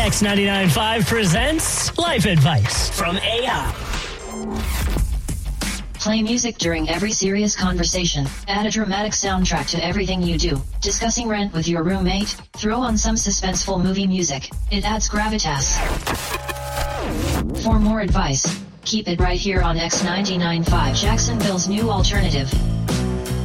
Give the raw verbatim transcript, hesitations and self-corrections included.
X ninety-nine point five presents Life Advice from A I. Play music during every serious conversation. Add a dramatic soundtrack to everything you do. Discussing rent with your roommate? Throw on some suspenseful movie music. It adds gravitas. For more advice, keep it right here on X ninety-nine point five, Jacksonville's new alternative.